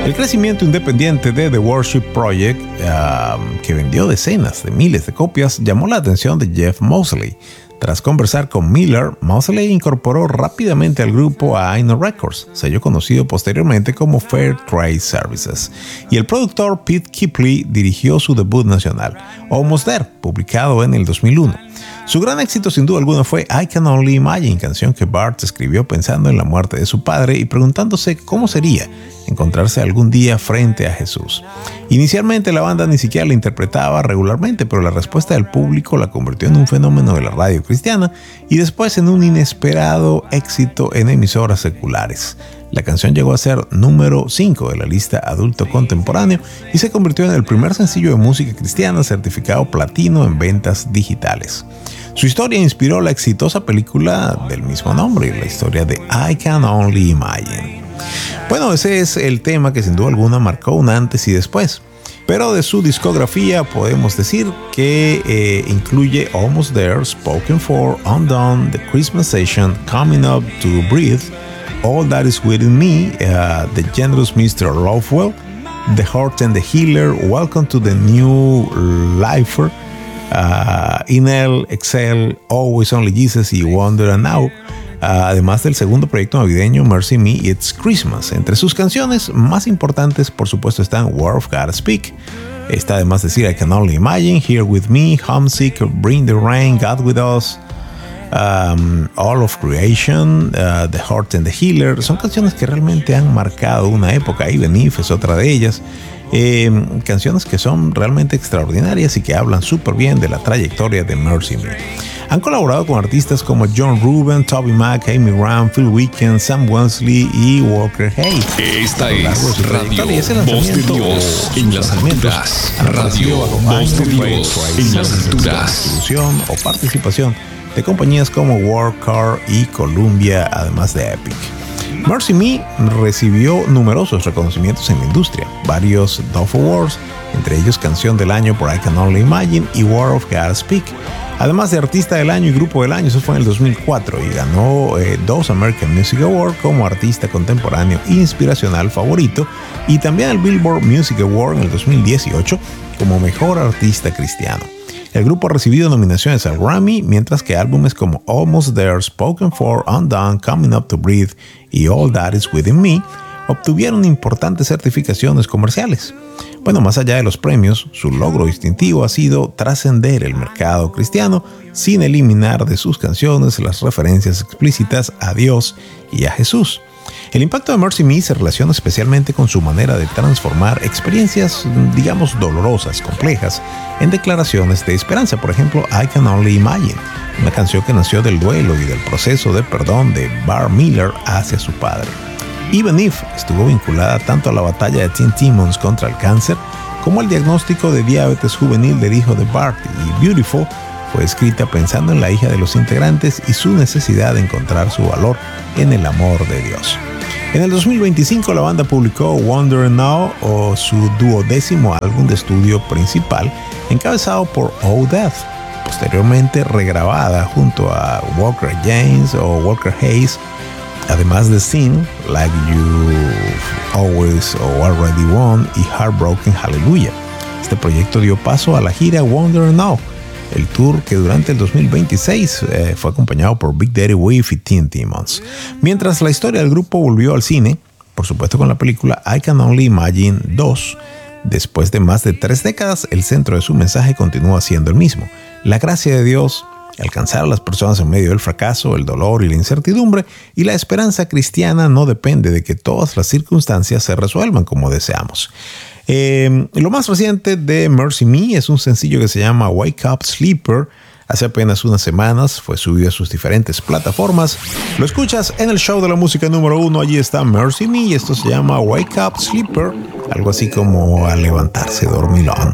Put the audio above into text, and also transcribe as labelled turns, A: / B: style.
A: El crecimiento independiente de The Worship Project, que vendió decenas de miles de copias, llamó la atención de Jeff Moseley. Tras conversar con Miller, Moseley incorporó rápidamente al grupo a Aino Records, sello conocido posteriormente como Fair Trade Services, y el productor Pete Kipley dirigió su debut nacional, Almost There, publicado en el 2001. Su gran éxito sin duda alguna fue I Can Only Imagine, canción que Bart escribió pensando en la muerte de su padre y preguntándose cómo sería encontrarse algún día frente a Jesús. Inicialmente la banda ni siquiera la interpretaba regularmente, pero la respuesta del público la convirtió en un fenómeno de la radio cristiana y después en un inesperado éxito en emisoras seculares. La canción llegó a ser número 5 de la lista adulto contemporáneo y se convirtió en el primer sencillo de música cristiana certificado platino en ventas digitales. Su historia inspiró la exitosa película del mismo nombre, la historia de I Can Only Imagine. Bueno, ese es el tema que sin duda alguna marcó un antes y después. Pero de su discografía podemos decir que incluye Almost There, Spoken For, Undone, The Christmas Session, Coming Up to Breathe, All That Is Within Me, The Generous Mr. Lovewell, The Heart and the Healer, Welcome to the New Lifer, Inhale, Exhale, Always Only Jesus y Wonder and Now, además del segundo proyecto navideño Mercy Me, It's Christmas. Entre sus canciones más importantes, por supuesto, están Word of God Speak. Está además decir I Can Only Imagine, Here With Me, Homesick, Bring the Rain, God With Us, All of Creation, The Heart and the Healer. Son canciones que realmente han marcado una época. Even If es otra de ellas. Canciones que son realmente extraordinarias y que hablan súper bien de la trayectoria de Mercy Me. Han colaborado con artistas como John Reuben, Toby Mac, Amy Graham, Phil Weekend, Sam Wesley y Walker Hayes.
B: Esta es Radio Voz de Dios en las alturas. Radio Voz de Dios en las alturas.
A: Distribución o participación de compañías como Warcar y Columbia, además de Epic. Mercy Me recibió numerosos reconocimientos en la industria, varios Dove Awards, entre ellos Canción del Año por I Can Only Imagine y Word of God Speak, además de Artista del Año y Grupo del Año. Eso fue en el 2004 y ganó 2 American Music Awards como Artista Contemporáneo Inspiracional Favorito y también el Billboard Music Award en el 2018 como Mejor Artista Cristiano. El grupo ha recibido nominaciones al Grammy, mientras que álbumes como Almost There, Spoken For, Undone, Coming Up to Breathe y All That Is Within Me obtuvieron importantes certificaciones comerciales. Bueno, más allá de los premios, su logro distintivo ha sido trascender el mercado cristiano sin eliminar de sus canciones las referencias explícitas a Dios y a Jesús. El impacto de Mercy Me se relaciona especialmente con su manera de transformar experiencias, digamos, dolorosas, complejas, en declaraciones de esperanza. Por ejemplo, I Can Only Imagine, una canción que nació del duelo y del proceso de perdón de Bart Miller hacia su padre. Even If estuvo vinculada tanto a la batalla de Teen Timmons contra el cáncer como al diagnóstico de diabetes juvenil del hijo de Bart, y Beautiful fue escrita pensando en la hija de los integrantes y su necesidad de encontrar su valor en el amor de Dios. En el 2025 la banda publicó Wonder Now, o su 12º álbum de estudio principal, encabezado por Oh Death, posteriormente regrabada junto a Walker James o Walker Hayes, además de Sin, Like You've Always or Already Won y Heartbroken Hallelujah. Este proyecto dio paso a la gira Wonder Now, el tour que durante el 2026 fue acompañado por Big Daddy Weave y Teen Timmons. Mientras la historia del grupo volvió al cine, por supuesto con la película I Can Only Imagine 2, después de más de 3 décadas, el centro de su mensaje continúa siendo el mismo: la gracia de Dios, alcanzar a las personas en medio del fracaso, el dolor y la incertidumbre, y la esperanza cristiana no depende de que todas las circunstancias se resuelvan como deseamos. Lo más reciente de Mercy Me es un sencillo que se llama Wake Up Sleeper. Hace apenas unas semanas fue subido a sus diferentes plataformas. Lo escuchas en el show de la música número 1. Allí está Mercy Me y esto se llama Wake Up Sleeper, algo así como a levantarse dormilón.